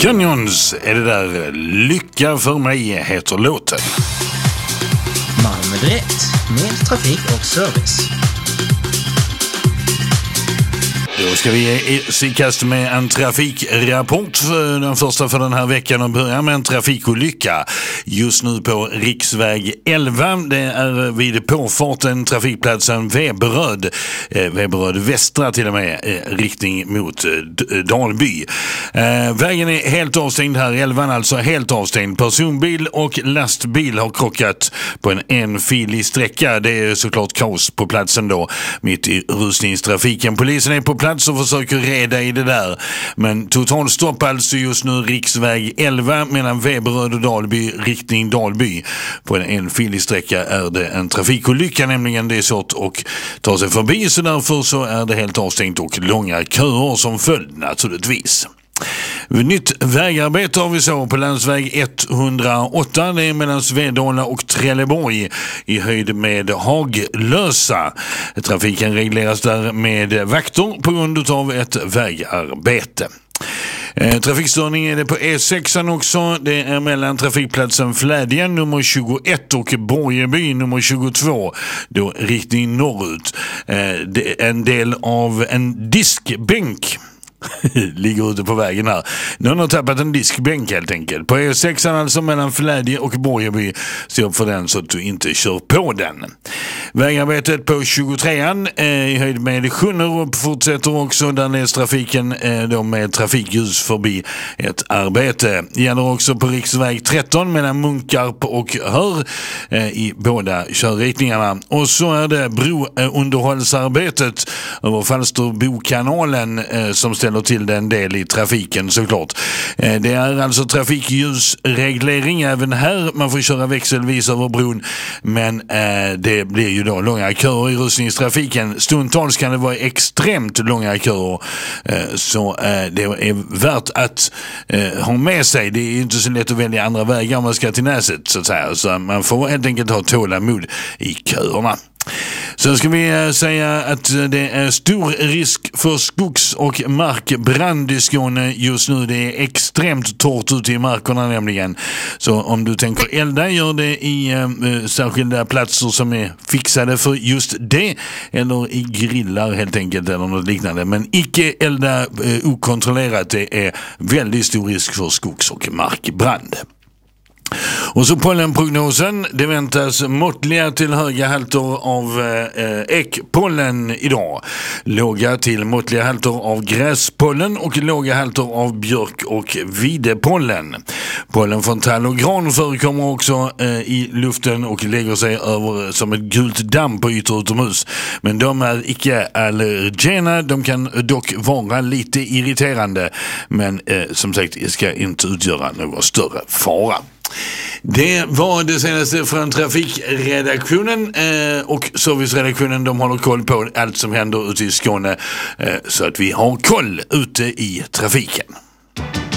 Canyons är det där. Lycka för mig heter låten. Malmö Direkt, mer trafik och service. Då ska vi ge sikast med en trafikrapport för den första för den här veckan och börja med en trafikolycka. Just nu på riksväg 11, det är vid påfarten trafikplatsen Veberöd västra till och med, riktning mot Dalby. Vägen är helt avstängd här, 11 alltså helt avstängd. Personbil och lastbil har krockat på en enfilig sträcka. Det är såklart kaos på platsen då, mitt i rusningstrafiken. Polisen är på plats och försöker reda i det där. Men totalstopp alltså just nu riksväg 11 mellan Veberöd och Dalby, riktning Dalby. På en enfilig sträcka är det en trafikolycka, nämligen det är svårt att ta sig förbi, så därför så är det helt avstängt och långa köer som följd naturligtvis. Nytt vägarbete har vi så på landsväg 108, det är mellan Svedala och Trelleborg i höjd med Haglösa. Trafiken regleras där med vakter på grund av ett vägarbete. Trafikstörning är det på E6 också. Det är mellan trafikplatsen Flädjen nummer 21 och Borgeby nummer 22, då riktning norrut. Det är en del av en diskbänk ligger ute på vägen här. Någon har tappat en diskbänk helt enkelt. På E6 alltså mellan Flädje och Borgeby. Så upp för den så att du inte kör på den. Vägarbetet på 23an i höjd med Sjunnerup fortsätter också. Där är trafiken då med trafikljus förbi ett arbete. Det gäller också på riksväg 13 mellan Munkarp och Hör i båda körriktningarna. Och så är det brounderhållsarbetet över Falsterbokanalen som ställer till den del i trafiken såklart. Det är alltså trafikljusreglering även här. Man får köra växelvis över bron, men det blir ju då långa köer i rusningstrafiken. Stundtals kan det vara extremt långa köer, så det är värt att ha med sig. Det är inte så lätt att välja andra vägar om man ska till Näset så att säga. Så man får helt enkelt ha tålamod i köerna. Så ska vi säga att det är stor risk för skogs- och markbrand i Skåne just nu. Det är extremt torrt ute i markerna nämligen. Så om du tänker elda, gör det i särskilda platser som är fixade för just det. Eller i grillar helt enkelt eller något liknande. Men icke elda okontrollerat. Det är väldigt stor risk för skogs- och markbrand. Och så pollenprognosen, det väntas måttliga till höga halter av ekpollen idag. Låga till måttliga halter av gräspollen och låga halter av björk- och videpollen. Pollen från tall och gran förekommer också i luften och lägger sig över som ett gult damm på ytor utomhus. Men de är icke allergena, de kan dock vara lite irriterande. Men som sagt, det ska inte utgöra någon större fara. Det var det senaste från trafikredaktionen och serviceredaktionen. De håller koll på allt som händer ute i Skåne så att vi har koll ute i trafiken.